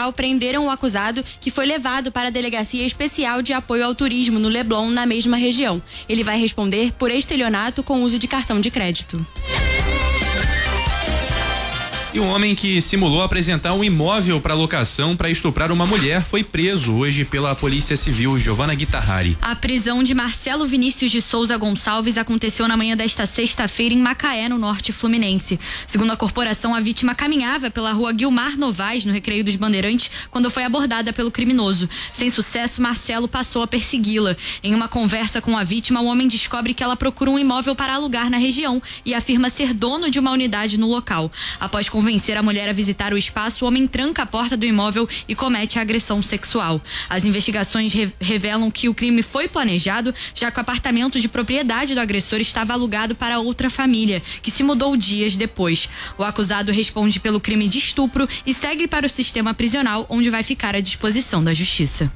policial prenderam o acusado, que foi levado para a Delegacia Especial de Apoio ao Turismo no Leblon, na mesma região. Ele vai responder por estelionato com uso de cartão de crédito. E um homem que simulou apresentar um imóvel para locação para estuprar uma mulher foi preso hoje pela Polícia Civil. Giovana Guitarrari. A prisão de Marcelo Vinícius de Souza Gonçalves aconteceu na manhã desta sexta-feira em Macaé, no norte fluminense. Segundo a corporação, a vítima caminhava pela rua Guilmar Novaes, no Recreio dos Bandeirantes, quando foi abordada pelo criminoso. Sem sucesso, Marcelo passou a persegui-la. Em uma conversa com a vítima, o homem descobre que ela procura um imóvel para alugar na região e afirma ser dono de uma unidade no local. Após convencer a mulher a visitar o espaço, o homem tranca a porta do imóvel e comete a agressão sexual. As investigações revelam que o crime foi planejado, já que o apartamento de propriedade do agressor estava alugado para outra família, que se mudou dias depois. O acusado responde pelo crime de estupro e segue para o sistema prisional, onde vai ficar à disposição da justiça.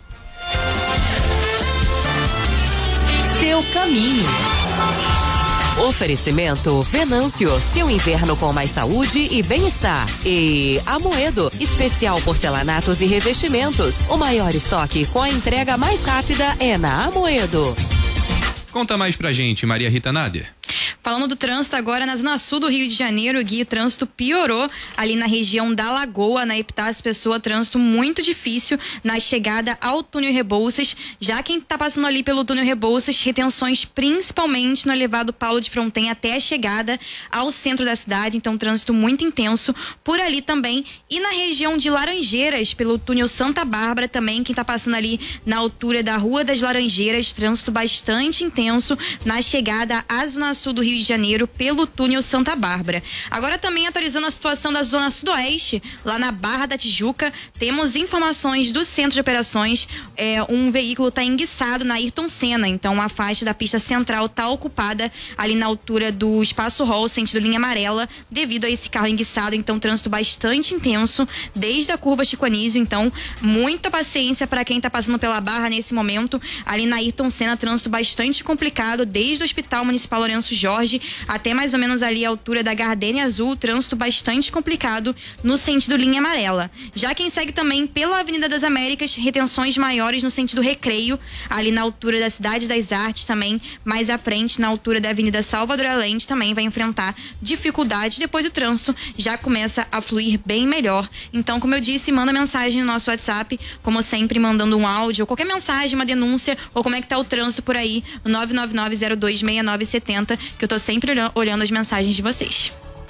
Seu caminho. Oferecimento Venâncio, seu inverno com mais saúde e bem-estar. E Amoedo, especial porcelanatos e revestimentos. O maior estoque com a entrega mais rápida é na Amoedo. Conta mais pra gente, Maria Rita Nader. Falando do trânsito agora, na zona sul do Rio de Janeiro, Gui, o trânsito piorou ali na região da Lagoa, na Epitácio Pessoa, trânsito muito difícil na chegada ao túnel Rebouças. Já quem tá passando ali pelo túnel Rebouças, retenções principalmente no elevado Paulo de Fronten até a chegada ao centro da cidade, então trânsito muito intenso por ali também. E na região de Laranjeiras, pelo túnel Santa Bárbara também, quem tá passando ali na altura da Rua das Laranjeiras, trânsito bastante intenso na chegada à zona sul do Rio de Janeiro pelo túnel Santa Bárbara. Agora também atualizando a situação da zona sudoeste, lá na Barra da Tijuca, temos informações do centro de operações, um veículo está enguiçado na Ayrton Senna, então a faixa da pista central está ocupada ali na altura do Espaço Hall, sentido linha amarela, devido a esse carro enguiçado, então trânsito bastante intenso desde a curva Chico Anísio, então muita paciência para quem está passando pela Barra nesse momento. Ali na Ayrton Senna, trânsito bastante complicado desde o Hospital Municipal Lourenço Jorge até mais ou menos ali a altura da Gardênia Azul, trânsito bastante complicado no sentido linha amarela. Já quem segue também pela Avenida das Américas, retenções maiores no sentido Recreio, ali na altura da Cidade das Artes também, mais à frente na altura da Avenida Salvador Allende também vai enfrentar dificuldade, depois o trânsito já começa a fluir bem melhor. Então, como eu disse, manda mensagem no nosso WhatsApp, como sempre, mandando um áudio ou qualquer mensagem, uma denúncia, ou como é que tá o trânsito por aí, 999026970, que eu tô sempre olhando as mensagens de vocês.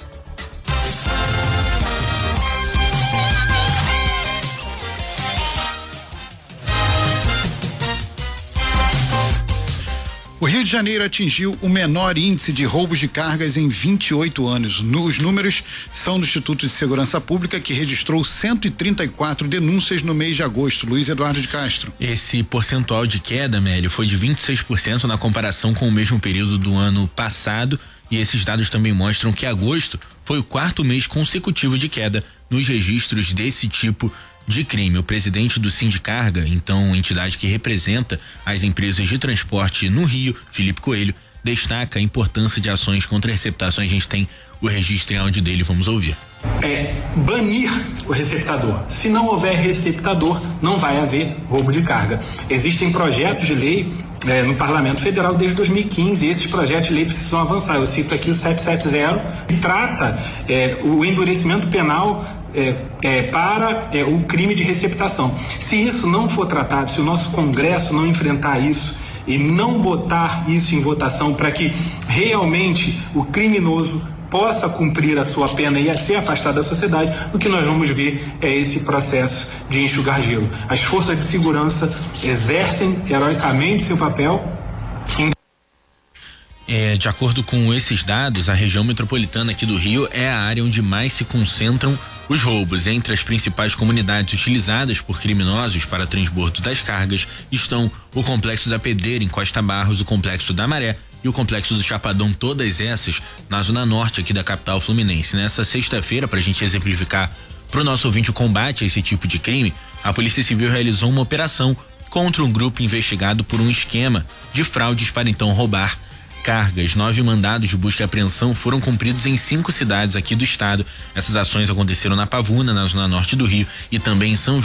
O Rio de Janeiro atingiu o menor índice de roubos de cargas em 28 anos. Os números são do Instituto de Segurança Pública, que registrou 134 denúncias no mês de agosto. Luiz Eduardo de Castro. Esse percentual de queda, Mélio, foi de 26% na comparação com o mesmo período do ano passado, e esses dados também mostram que agosto foi o quarto mês consecutivo de queda nos registros desse tipo de crime. O presidente do Sindicarga, então entidade que representa as empresas de transporte no Rio, Felipe Coelho, destaca a importância de ações contra receptações. A gente tem o registro em áudio dele, vamos ouvir. Banir o receptador. Se não houver receptador, não vai haver roubo de carga. Existem projetos de lei no Parlamento Federal desde 2015, e esses projetos de lei precisam avançar. Eu cito aqui o 770, que trata o endurecimento penal para o crime de receptação. Se isso não for tratado, se o nosso Congresso não enfrentar isso e não botar isso em votação para que realmente o criminoso possa cumprir a sua pena e ser afastado da sociedade, o que nós vamos ver é esse processo de enxugar gelo. As forças de segurança exercem heroicamente seu papel. De acordo com esses dados, a região metropolitana aqui do Rio é a área onde mais se concentram os roubos. Entre as principais comunidades utilizadas por criminosos para transbordo das cargas estão o Complexo da Pedreira, em Costa Barros, o Complexo da Maré e o Complexo do Chapadão, todas essas na zona norte aqui da capital fluminense. Nessa sexta-feira, para a gente exemplificar para o nosso ouvinte o combate a esse tipo de crime, a Polícia Civil realizou uma operação contra um grupo investigado por um esquema de fraudes para então roubar cargas. 9 mandados de busca e apreensão foram cumpridos em 5 cidades aqui do estado. Essas ações aconteceram na Pavuna, na zona norte do Rio, e também em São